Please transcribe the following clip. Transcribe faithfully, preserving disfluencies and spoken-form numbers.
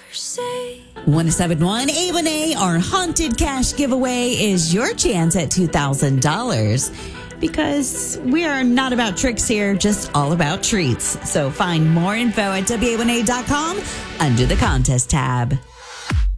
one oh seven point one A one A, our haunted cash giveaway is your chance at two thousand dollars. Because we are not about tricks here, just all about treats. So find more info at W A one A dot com under the contest tab.